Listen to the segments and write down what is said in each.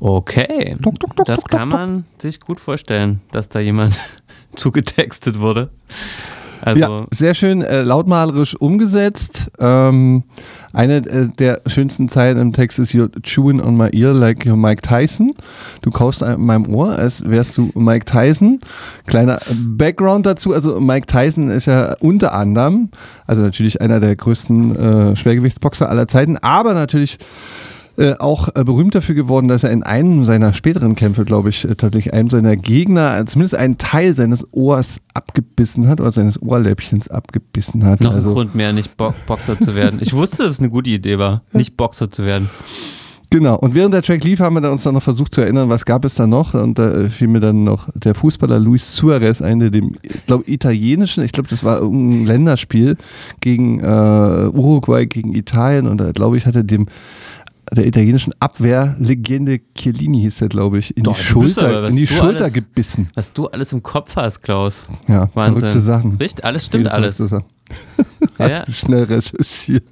Okay, das kann man sich gut vorstellen, dass da jemand zugetextet wurde. Also ja, sehr schön lautmalerisch umgesetzt. Eine der schönsten Zeilen im Text ist "You're chewing on my ear like you're Mike Tyson." Du kaust an meinem Ohr, als wärst du Mike Tyson. Kleiner Background dazu, also Mike Tyson ist ja unter anderem, also natürlich einer der größten Schwergewichtsboxer aller Zeiten, aber natürlich auch berühmt dafür geworden, dass er in einem seiner späteren Kämpfe, glaube ich, tatsächlich einem seiner Gegner zumindest einen Teil seines Ohrs abgebissen hat oder seines Ohrläppchens abgebissen hat. Noch ein Grund mehr, nicht Boxer zu werden. Ich wusste, dass es eine gute Idee war, nicht Boxer zu werden. Genau, und während der Track lief, haben wir uns dann noch versucht zu erinnern, was gab es da noch, und da fiel mir dann noch der Fußballer Luis Suarez ein, der dem, italienischen, ich glaube, das war irgendein Länderspiel gegen Uruguay, gegen Italien, und da, glaube ich, hat er der italienischen Abwehrlegende Chiellini, hieß der, glaube ich, in die Schulter gebissen. Was du alles im Kopf hast, Klaus. Ja, Wahnsinn. Verrückte Sachen. Richtig, alles stimmt, alles. Hast du schnell recherchiert.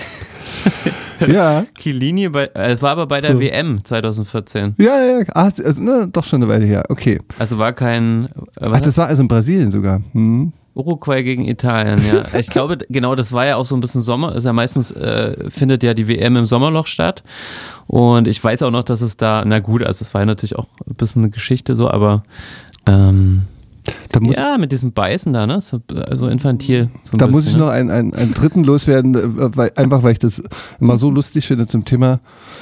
Ja. Chiellini, es war aber bei der WM 2014. Ja. Doch schon eine Weile her, okay. Also war kein... das war also in Brasilien sogar. Uruguay gegen Italien, ja. Ich glaube, genau, das war ja auch so ein bisschen Sommer. Ist ja meistens, findet ja die WM im Sommerloch statt. Und ich weiß auch noch, dass es da, na gut, also es war ja natürlich auch ein bisschen eine Geschichte so, aber mit diesem Beißen da, ne? So infantil. So da muss ich noch einen dritten loswerden, weil ich das immer so lustig finde zum Thema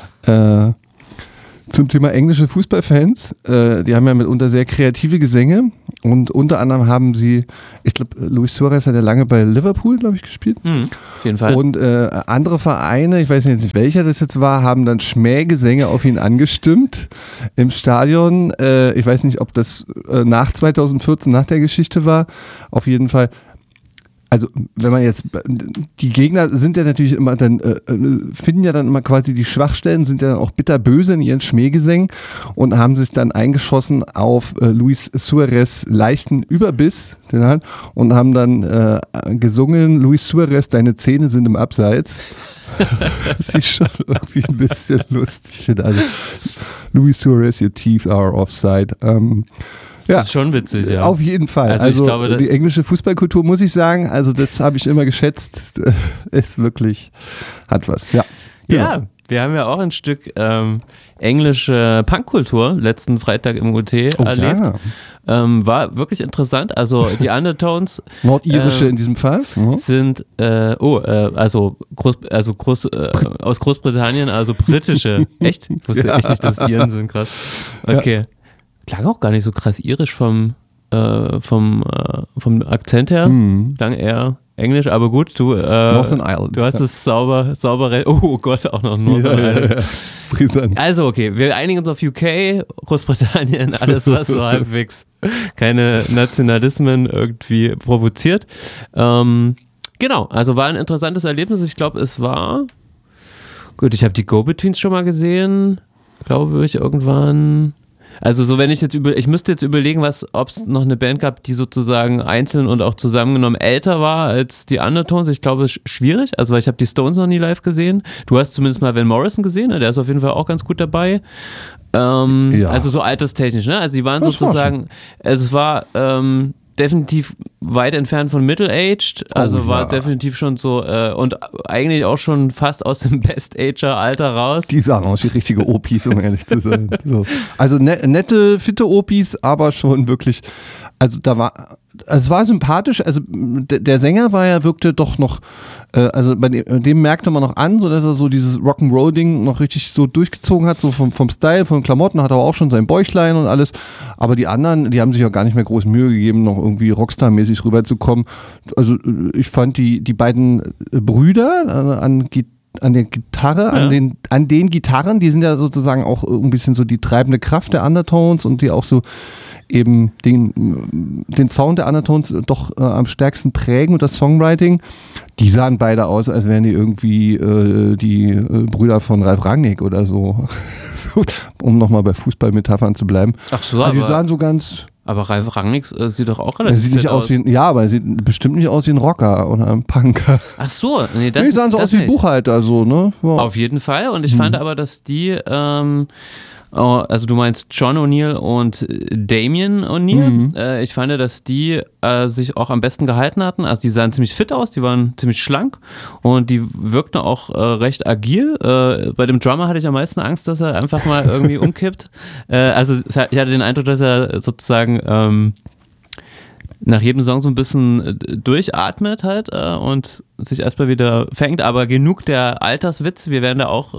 englische Fußballfans. Die haben ja mitunter sehr kreative Gesänge, und unter anderem haben sie, ich glaube, Luis Suarez hat ja lange bei Liverpool, glaube ich, gespielt. Auf jeden Fall. Und andere Vereine, ich weiß nicht welcher das jetzt war, haben dann Schmähgesänge auf ihn angestimmt im Stadion. Ich weiß nicht, ob das nach 2014, nach der Geschichte war. Auf jeden Fall. Also wenn man jetzt, die Gegner sind ja natürlich immer dann, finden ja dann immer quasi die Schwachstellen, sind ja dann auch bitterböse in ihren Schmähgesängen und haben sich dann eingeschossen auf Luis Suarez leichten Überbiss und haben dann gesungen: Luis Suarez, deine Zähne sind im Abseits. Das ist schon irgendwie ein bisschen lustig, finde ich. Also, Luis Suarez, your teeth are offside. Ja, das ist schon witzig, ja. Auf jeden Fall. Also ich glaube, die englische Fußballkultur, muss ich sagen, also das habe ich immer geschätzt, ist wirklich, hat was. Ja, genau. Ja, wir haben ja auch ein Stück englische Punkkultur letzten Freitag im UT erlebt. Ja. War wirklich interessant. Also die Undertones nordirische in diesem Fall sind aus Großbritannien, also britische. Echt? Ich wusste echt nicht, dass Iren sind, krass. Okay. Ja. Klang auch gar nicht so krass irisch vom Akzent her. Klang eher englisch, aber gut, Northern Ireland. Du hast es sauber, oh Gott, auch noch Northern Ireland. Brisant. Also okay, wir einigen uns auf UK, Großbritannien, alles was so halbwegs keine Nationalismen irgendwie provoziert. Genau, also war ein interessantes Erlebnis. Ich glaube, es war gut, ich habe die Go-Betweens schon mal gesehen, glaube ich, irgendwann. Also so, wenn ich müsste jetzt überlegen, ob es noch eine Band gab, die sozusagen einzeln und auch zusammengenommen älter war als die Undertones. Ich glaube, es ist schwierig, also weil ich habe die Stones noch nie live gesehen. Du hast zumindest mal Van Morrison gesehen, ne? Der ist auf jeden Fall auch ganz gut dabei. Also so alterstechnisch, ne? Also die waren das sozusagen, es war definitiv weit entfernt von Middle-Aged, also war definitiv schon so und eigentlich auch schon fast aus dem Best-Ager-Alter raus. Die sahen aus wie richtige Opis, um ehrlich zu sein. So. Also nette, fitte Opis, aber schon wirklich, also es war sympathisch, also der Sänger wirkte doch noch, also bei dem merkte man noch an, so dass er so dieses Rock'n'Roll-Ding noch richtig so durchgezogen hat, so vom Style, von Klamotten, hat er auch schon sein Bäuchlein und alles, aber die anderen, die haben sich auch gar nicht mehr groß Mühe gegeben, noch irgendwie Rockstar-mäßig rüberzukommen. Also ich fand die beiden Brüder an der Gitarre, an den Gitarren, die sind ja sozusagen auch ein bisschen so die treibende Kraft der Undertones und die auch so eben den Sound der Undertones doch am stärksten prägen und das Songwriting. Die sahen beide aus, als wären die irgendwie die Brüder von Ralf Rangnick oder so. Um nochmal bei Fußballmetaphern zu bleiben. Ach so, aber die sahen so ganz... Aber Ralf Rangnick sieht doch auch relativ sieht nicht aus wie aber er sieht bestimmt nicht aus wie ein Rocker oder ein Punker. Ach so, die sahen so aus wie Buchhalter, so, ne? Ja. Auf jeden Fall. Und ich fand aber, dass die Also du meinst John O'Neill und Damien O'Neill. Ich fand, dass die sich auch am besten gehalten hatten. Also die sahen ziemlich fit aus, die waren ziemlich schlank und die wirkten auch recht agil. Bei dem Drummer hatte ich am meisten Angst, dass er einfach mal irgendwie umkippt. Also ich hatte den Eindruck, dass er sozusagen nach jedem Song so ein bisschen durchatmet halt und sich erstmal wieder fängt, aber genug der Alterswitz, wir werden da auch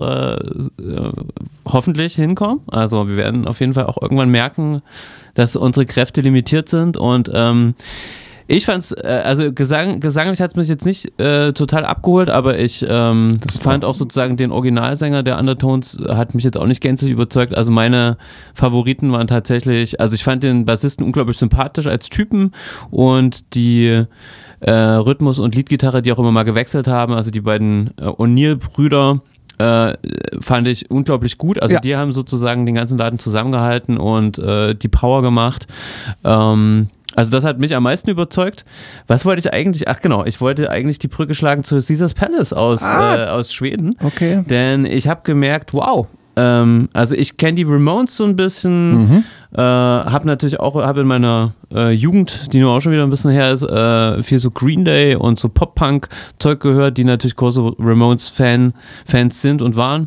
hoffentlich hinkommen, also wir werden auf jeden Fall auch irgendwann merken, dass unsere Kräfte limitiert sind und ich fand's, also gesanglich hat es mich jetzt nicht total abgeholt, aber ich fand auch sozusagen den Originalsänger der Undertones hat mich jetzt auch nicht gänzlich überzeugt. Also meine Favoriten waren tatsächlich, also ich fand den Bassisten unglaublich sympathisch als Typen und die Rhythmus- und Leadgitarre, die auch immer mal gewechselt haben, also die beiden O'Neill-Brüder, fand ich unglaublich gut. Also die haben sozusagen den ganzen Laden zusammengehalten und die Power gemacht. Also das hat mich am meisten überzeugt. Was wollte ich eigentlich? Ach genau, ich wollte eigentlich die Brücke schlagen zu Caesars Palace aus Schweden. Okay. Denn ich habe gemerkt, wow, also ich kenne die Ramones so ein bisschen, habe natürlich auch, in meiner Jugend, die nur auch schon wieder ein bisschen her ist, viel so Green Day und so Pop-Punk-Zeug gehört, die natürlich große Ramones-Fans sind und waren.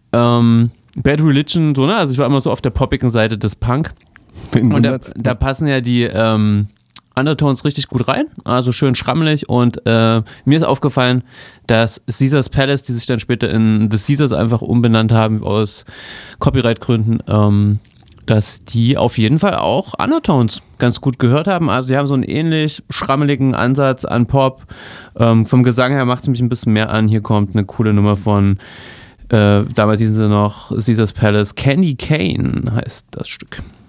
Bad Religion, so, ne? Also ich war immer so auf der poppigen Seite des Punk. Und da passen ja die Undertones richtig gut rein, also schön schrammelig und mir ist aufgefallen, dass Caesars Palace, die sich dann später in The Caesars einfach umbenannt haben aus Copyright-Gründen, dass die auf jeden Fall auch Undertones ganz gut gehört haben. Also sie haben so einen ähnlich schrammeligen Ansatz an Pop. Vom Gesang her macht es mich ein bisschen mehr an. Hier kommt eine coole Nummer von damals hießen sie noch Caesars Palace. Candy Cane heißt das Stück.